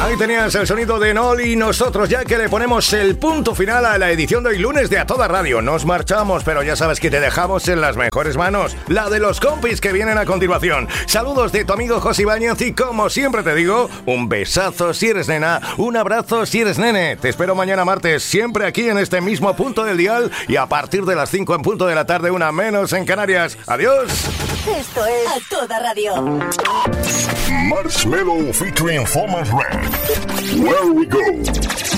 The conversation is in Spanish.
Ahí tenías el sonido de Nol y nosotros ya que le ponemos el punto final a la edición de hoy lunes de A Toda Radio. Nos marchamos, pero ya sabes que te dejamos en las mejores manos, la de los compis que vienen a continuación. Saludos de tu amigo José Ibáñez y como siempre te digo, un besazo si eres nena, un abrazo si eres nene. Te espero mañana martes, siempre aquí en este mismo punto del dial y a partir de las 5 en punto de la tarde, una menos en Canarias. ¡Adiós! Esto es A Toda Radio. Marshmello featuring Thomas Red. Where we go.